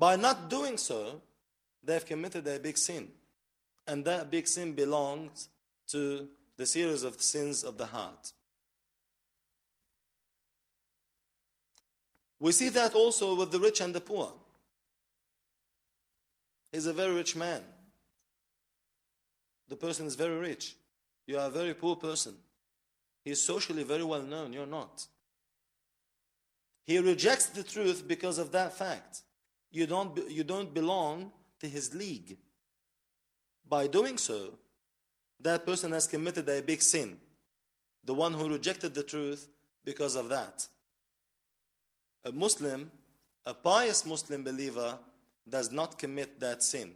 By not doing so, they've committed a big sin. And that big sin belongs to the series of sins of the heart. We see that also with the rich and the poor. He's a very rich man. The person is very rich. You are a very poor person. He is socially very well known. You're not. He rejects the truth because of that fact. You don't belong to his league. By doing so, that person has committed a big sin. The one who rejected the truth because of that. A Muslim, a pious Muslim believer, does not commit that sin.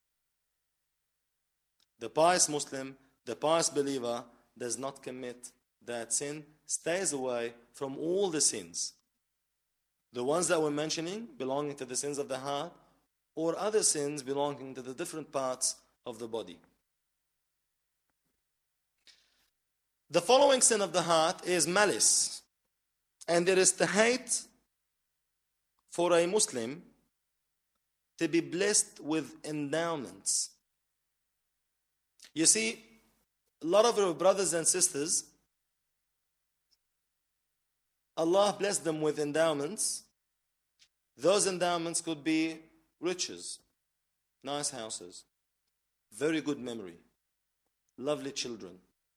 The pious Muslim, the pious believer, does not commit that sin, stays away from all the sins. The ones that we're mentioning, belonging to the sins of the heart, or other sins belonging to the different parts of the body. The following sin of the heart is malice. And it is the hate for a Muslim to be blessed with endowments. You see, a lot of our brothers and sisters, Allah blessed them with endowments. Those endowments could be riches, nice houses, very good memory, lovely children,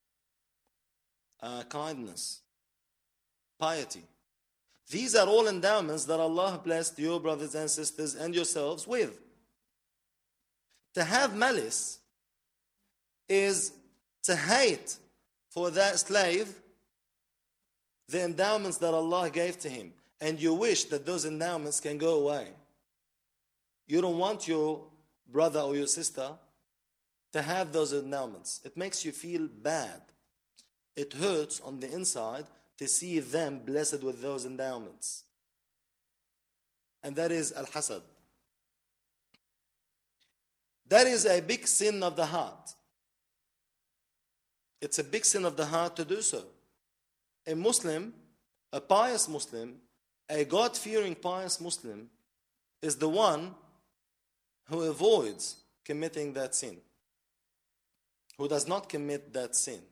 kindness, piety. These are all endowments that Allah blessed your brothers and sisters and yourselves with. To have malice is to hate for that slave the endowments that Allah gave to him. And you wish that those endowments can go away. You don't want your brother or your sister to have those endowments. It makes you feel bad. It hurts on the inside to see them blessed with those endowments. And that is al-hasad. That is a big sin of the heart. It's a big sin of the heart to do so. A Muslim, a pious Muslim, a God-fearing pious Muslim is the one who avoids committing that sin, who does not commit that sin.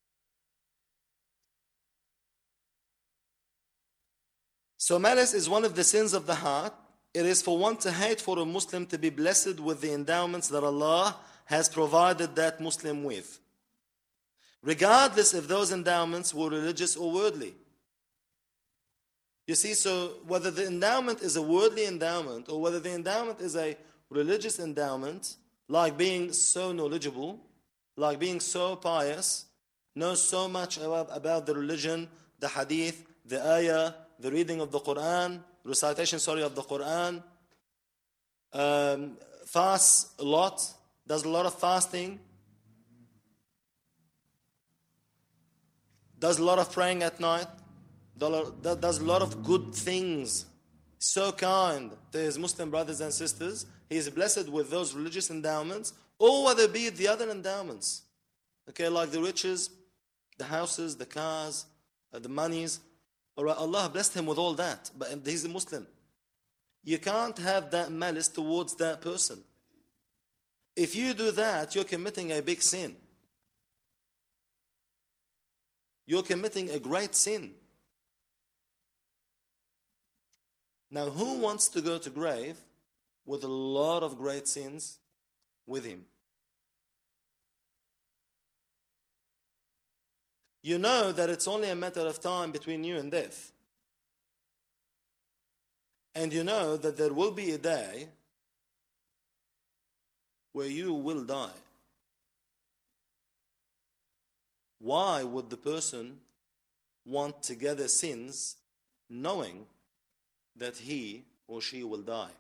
So malice is one of the sins of the heart. It is for one to hate for a Muslim to be blessed with the endowments that Allah has provided that Muslim with, regardless if those endowments were religious or worldly. You see, so whether the endowment is a worldly endowment or whether the endowment is a religious endowment, like being so knowledgeable, like being so pious, knows so much about the religion, the hadith, the ayah, the reading of the Quran, recitation, of the Quran, fasts a lot, does a lot of fasting, does a lot of praying at night, does a lot of good things, so kind to his Muslim brothers and sisters. He is blessed with those religious endowments, or whether it be the other endowments, okay, like the riches, the houses, the cars, the monies. All right, Allah blessed him with all that, but he's a Muslim. You can't have that malice towards that person. If you do that, you're committing a big sin. You're committing a great sin. Now, who wants to go to grave with a lot of great sins with him? You know that it's only a matter of time between you and death. And you know that there will be a day where you will die. Why would the person want to gather sins knowing that he or she will die?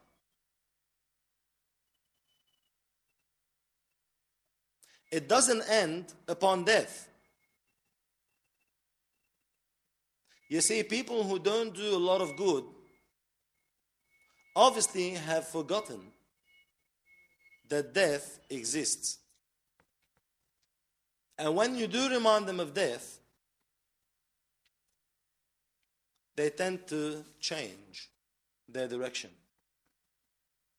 It doesn't end upon death. You see, people who don't do a lot of good obviously have forgotten that death exists. And when you do remind them of death, they tend to change their direction.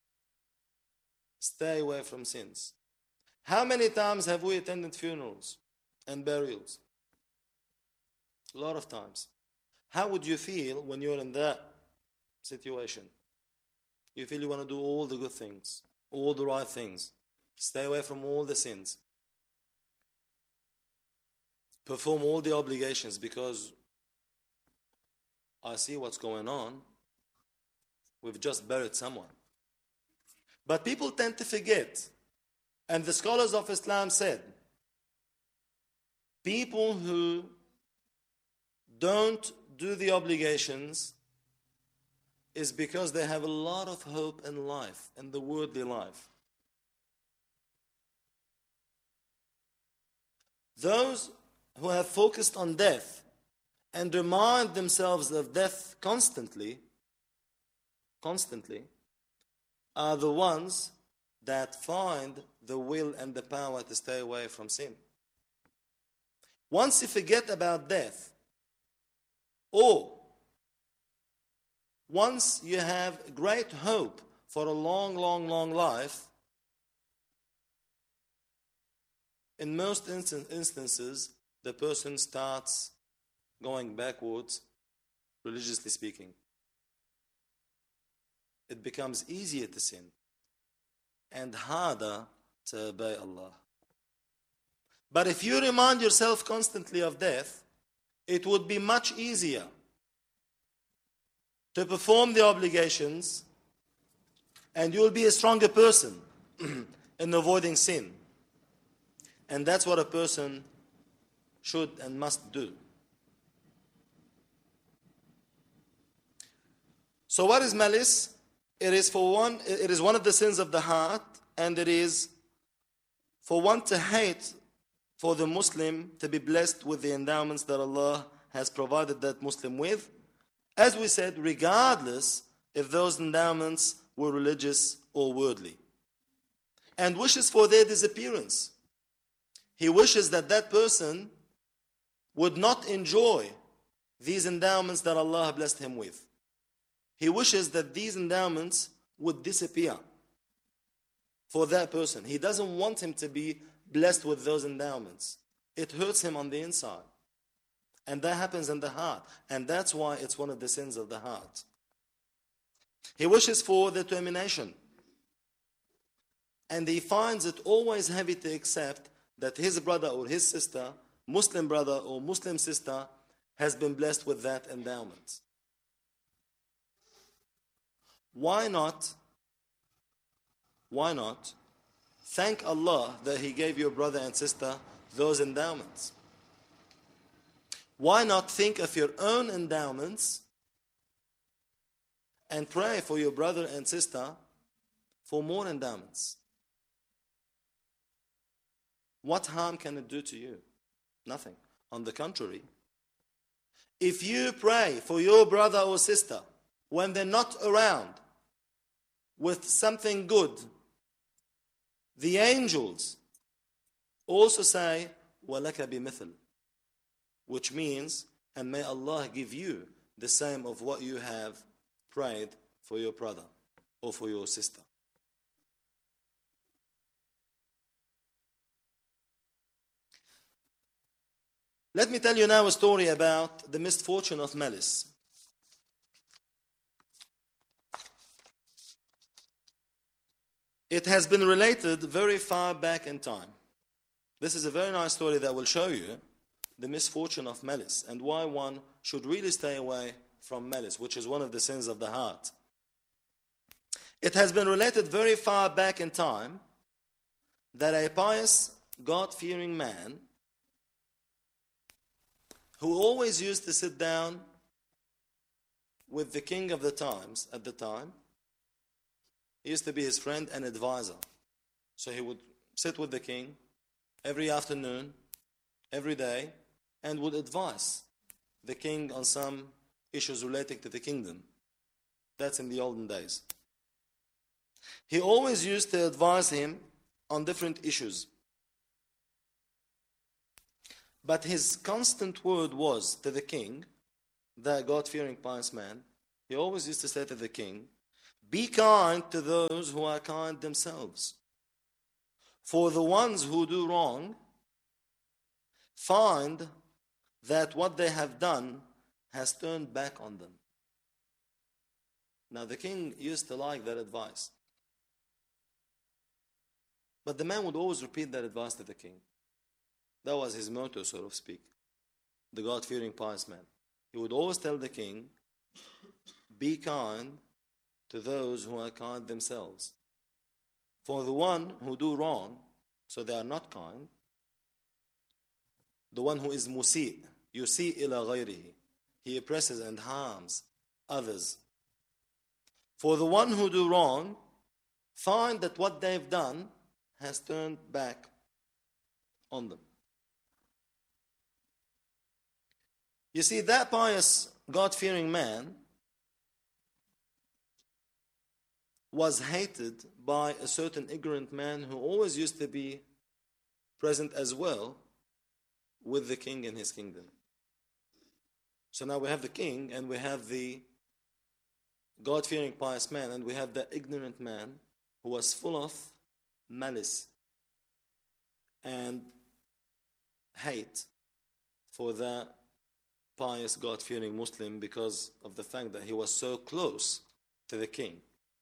Stay away from sins. How many times have we attended funerals and burials? A lot of times. How would you feel when you're in that situation? You feel you want to do all the good things, all the right things. Stay away from all the sins. Perform all the obligations, because I see what's going on. We've just buried someone. But people tend to forget. And the scholars of Islam said, people who don't do the obligations is because they have a lot of hope in life, in the worldly life. Those who have focused on death and remind themselves of death constantly, are the ones that find the will and the power to stay away from sin. Once you forget about death, or once you have great hope for a long, long, long life, in most instances, the person starts going backwards, religiously speaking. It becomes easier to sin and harder to obey Allah. But if you remind yourself constantly of death, it would be much easier to perform the obligations, and you will be a stronger person in avoiding sin. And that's what a person should and must do. So what is malice? It is one of the sins of the heart, and it is for one to hate for the Muslim to be blessed with the endowments that Allah has provided that Muslim with, as we said, regardless if those endowments were religious or worldly, and wishes for their disappearance. He wishes that that person would not enjoy these endowments that Allah blessed him with. He wishes that these endowments would disappear for that person. He doesn't want him to be blessed with those endowments. It hurts him on the inside. And that happens in the heart. And that's why it's one of the sins of the heart. He wishes for the termination. And he finds it always heavy to accept that his brother or his sister, Muslim brother or Muslim sister, has been blessed with that endowment. Why not thank Allah that He gave your brother and sister those endowments? Why not think of your own endowments and pray for your brother and sister for more endowments? What harm can it do to you? Nothing. On the contrary, if you pray for your brother or sister when they're not around with something good, the angels also say, وَلَكَ بِمِثْلٍ, which means, and may Allah give you the same of what you have prayed for your brother or for your sister. Let me tell you now a story about the misfortune of malice. It has been related very far back in time. This is a very nice story that will show you the misfortune of malice and why one should really stay away from malice, which is one of the sins of the heart. It has been related very far back in time that a pious, God-fearing man who always used to sit down with the king of the times at the time, he used to be his friend and advisor. So he would sit with the king every afternoon, every day, and would advise the king on some issues relating to the kingdom. That's in the olden days. He always used to advise him on different issues. But his constant word was to the king, that God-fearing pious man, he always used to say to the king, Be kind to those who are kind themselves. For the ones who do wrong find that what they have done has turned back on them. Now the king used to like that advice. But the man would always repeat that advice to the king. That was his motto, so to speak. The God-fearing pious man. He would always tell the king, be kind to those who are kind themselves. For the one who do wrong, so they are not kind, the one who is musi', yusi' ila ghayrihi, he oppresses and harms others. For the one who do wrong, find that what they've done has turned back on them. You see, that pious, God-fearing man was hated by a certain ignorant man who always used to be present as well with the king in his kingdom. So now we have the king and we have the God-fearing pious man and we have the ignorant man who was full of malice and hate for the pious God-fearing Muslim because of the fact that he was so close to the king.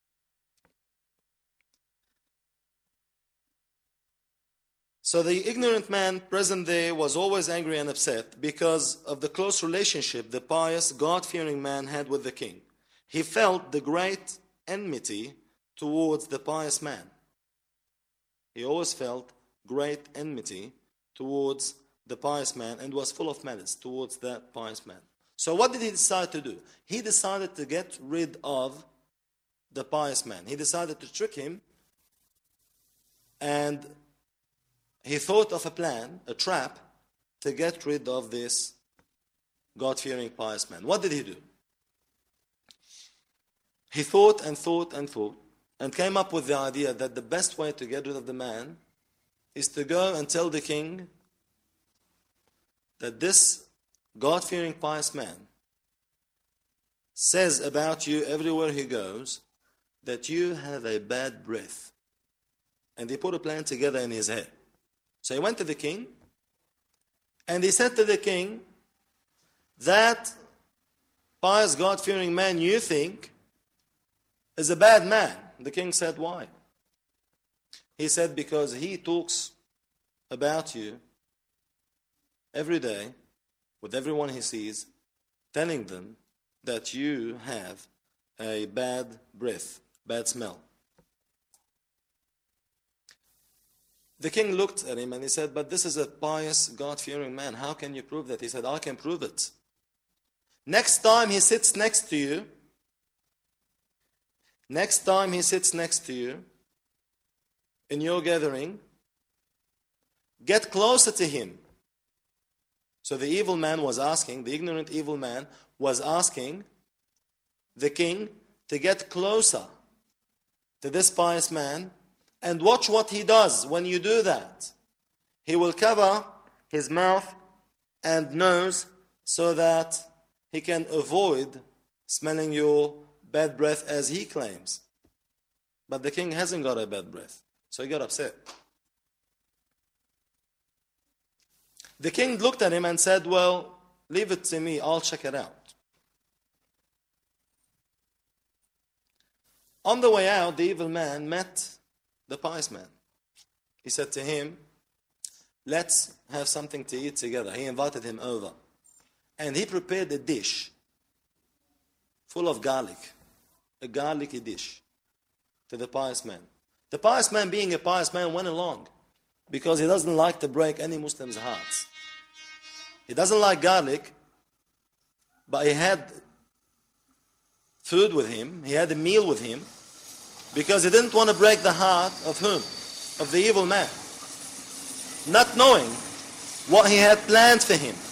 So the ignorant man present there was always angry and upset because of the close relationship the pious, God-fearing man had with the king. He felt the great enmity towards the pious man. He always felt great enmity towards the pious man and was full of malice towards that pious man. So what did he decide to do? He decided to get rid of the pious man. He decided to trick him, and he thought of a plan, a trap, to get rid of this God-fearing pious man. What did he do? He thought and thought and thought and came up with the idea that the best way to get rid of the man is to go and tell the king that this God-fearing pious man says about you everywhere he goes that you have a bad breath. And he put a plan together in his head. So he went to the king and he said to the king, that pious God-fearing man you think is a bad man. The king said, why? He said, because he talks about you every day with everyone he sees, telling them that you have a bad breath, bad smell. The king looked at him and he said, but this is a pious, God-fearing man. How can you prove that? He said, I can prove it. Next time he sits next to you, in your gathering, get closer to him. So the evil man was asking, the ignorant evil man was asking the king to get closer to this pious man and watch what he does when you do that. He will cover his mouth and nose so that he can avoid smelling your bad breath as he claims. But the king hasn't got a bad breath, so he got upset. The king looked at him and said, well, leave it to me, I'll check it out. On the way out, the evil man met the pious man. He said to him, let's have something to eat together. He invited him over. And he prepared a dish full of garlic, a garlicky dish to the pious man. The pious man, being a pious man, went along because he doesn't like to break any Muslim's hearts. He doesn't like garlic, but he had food with him, he had a meal with him, because he didn't want to break the heart of whom? Of the evil man. Not knowing what he had planned for him.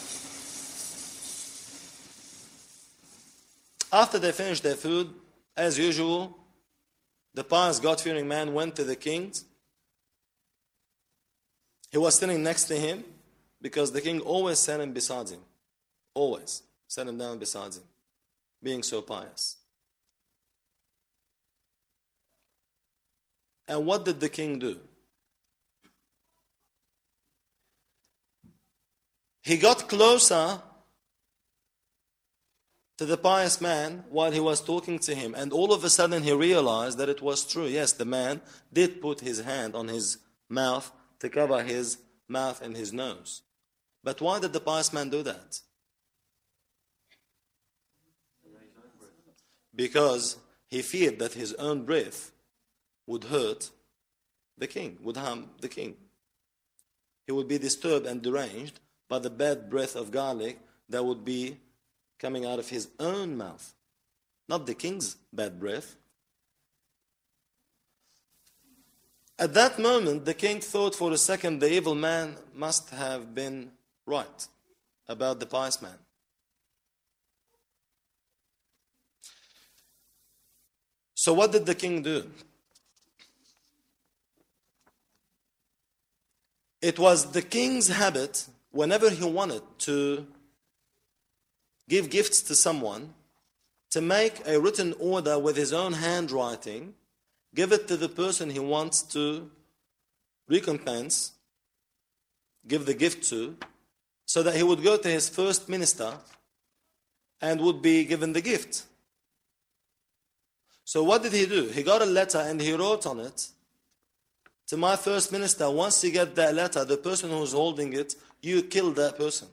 After they finished their food, as usual, the pious God-fearing man went to the king. He was sitting next to him because the king always sat him beside him. Always sat him down beside him, being so pious. And what did the king do? He got closer to the pious man while he was talking to him, and all of a sudden he realized that it was true. Yes, the man did put his hand on his mouth to cover his mouth and his nose. But why did the pious man do that? Because he feared that his own breath would hurt the king, would harm the king. He would be disturbed and deranged by the bad breath of garlic that would be coming out of his own mouth, not the king's bad breath. At that moment, the king thought for a second the evil man must have been right about the pious man. So what did the king do? It was the king's habit, whenever he wanted to give gifts to someone, to make a written order with his own handwriting, give it to the person he wants to recompense, give the gift to, so that he would go to his first minister and would be given the gift. So what did he do? He got a letter and he wrote on it, to my first minister, once you get that letter, the person who's holding it, you kill that person.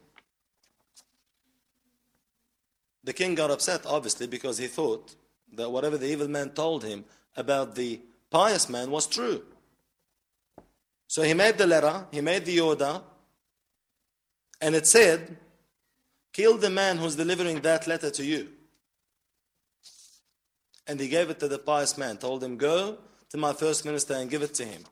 The king got upset, obviously, because he thought that whatever the evil man told him about the pious man was true. So he made the letter, he made the order, and it said, kill the man who's delivering that letter to you. And he gave it to the pious man, told him, go to my first minister and give it to him.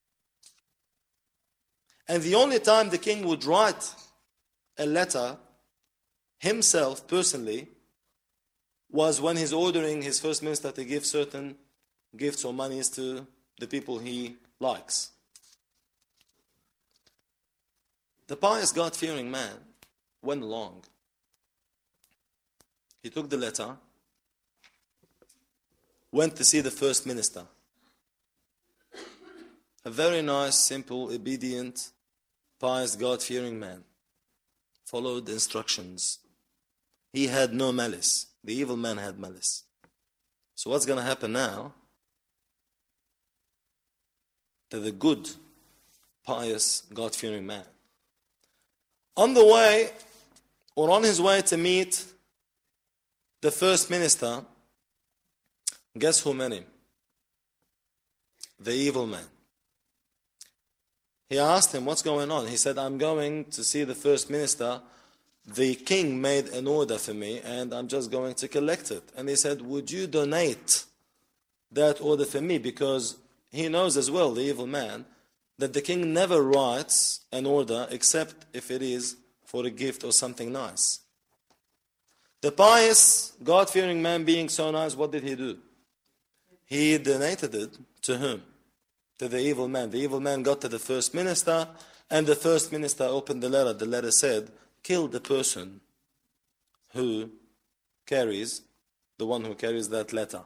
And the only time the king would write a letter himself personally was when he's ordering his first minister to give certain gifts or monies to the people he likes. The pious God-fearing man went along. He took the letter, went to see the first minister. A very nice, simple, obedient, pious, God-fearing man. Followed the instructions. He had no malice. The evil man had malice. So what's going to happen now? To the good, pious, God-fearing man. On the way, or on his way to meet the first minister, guess who met him? The evil man. He asked him, what's going on? He said, I'm going to see the first minister. The king made an order for me, and I'm just going to collect it. And he said, would you donate that order for me? Because he knows as well, the evil man, that the king never writes an order except if it is for a gift or something nice. The pious, God-fearing man being so nice, what did he do? He donated it to whom? To the evil man. The evil man got to the first minister, and the first minister opened the letter. The letter said, kill the person who carries, the one who carries that letter.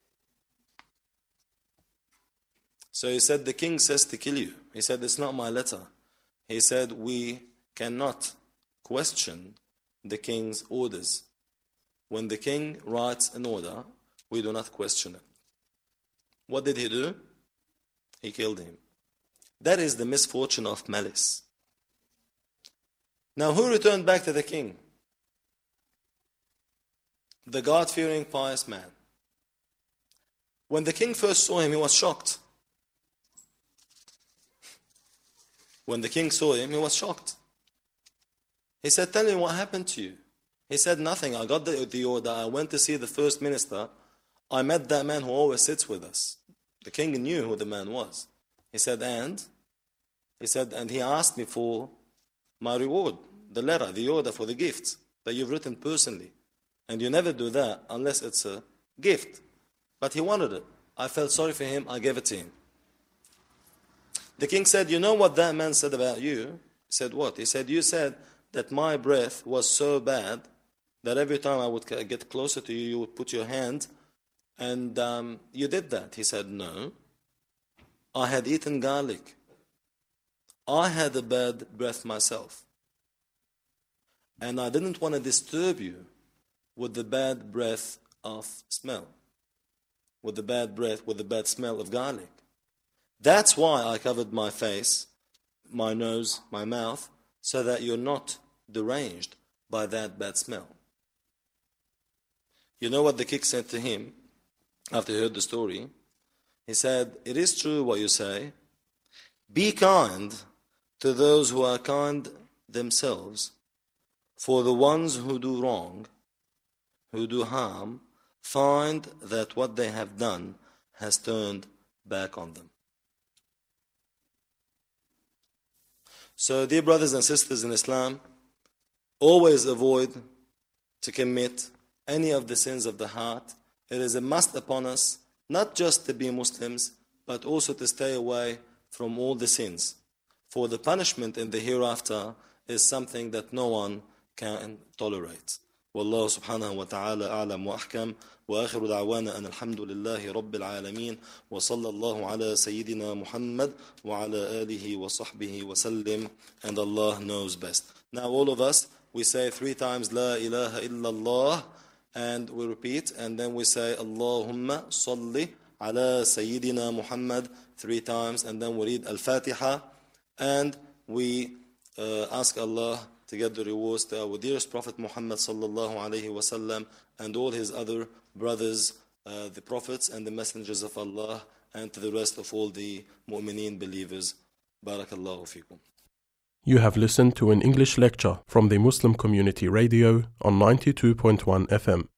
So he said, the king says to kill you. He said, it's not my letter. He said, we cannot question the king's orders. When the king writes an order, we do not question it. What did he do? He killed him. That is the misfortune of malice. Now, who returned back to the king? The God-fearing, pious man. When the king first saw him, he was shocked. When the king saw him, he was shocked. He said, tell me what happened to you. He said, nothing. I got the order. I went to see the first minister. I met that man who always sits with us. The king knew who the man was. He said, and? He said, and he asked me for my reward, the letter, the order for the gift that you've written personally. And you never do that unless it's a gift. But he wanted it. I felt sorry for him. I gave it to him. The king said, you know what that man said about you? He said, what? He said, you said that my breath was so bad that every time I would get closer to you, you would put your hand, and you did that. He said, no. I had eaten garlic. I had a bad breath myself. And I didn't want to disturb you with the bad breath of smell, with the bad breath, with the bad smell of garlic. That's why I covered my face, my nose, my mouth, so that you're not deranged by that bad smell. You know what the king said to him after he heard the story? He said, it is true what you say. Be kind to those who are kind themselves, for the ones who do wrong, who do harm, find that what they have done has turned back on them. So, dear brothers and sisters in Islam, always avoid to commit any of the sins of the heart. It is a must upon us, not just to be Muslims, but also to stay away from all the sins. For the punishment in the hereafter is something that no one can tolerate. والله سبحانه وتعالى أعلم وأحكم وآخر دعوانا أن الحمد لله رب العالمين وصلى الله على سيدنا محمد وعلى آله وصحبه وسلم. And Allah knows best. Now all of us, we say 3 times لا إله إلا الله, and we repeat, and then we say اللهم صل على سيدنا محمد 3 times, and then we read Al-Fatiha, and we ask Allah to get the rewards to our dearest Prophet Muhammad sallallahu alayhi wasallam and all his other brothers, the prophets and the messengers of Allah, and to the rest of all the mu'mineen believers. Barakallahu fikum. You have listened to an English lecture from the Muslim Community Radio on 92.1 FM.